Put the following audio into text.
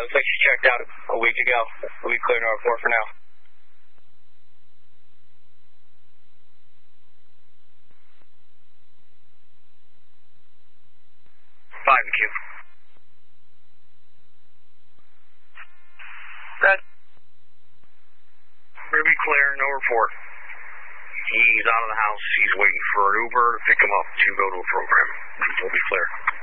looks like she checked out a week ago. We'll be clearing our report for now. 5 Q. That. We're gonna be clear, no report. He's out of the house. He's waiting for an Uber to pick him up to go to a program. We'll be clear.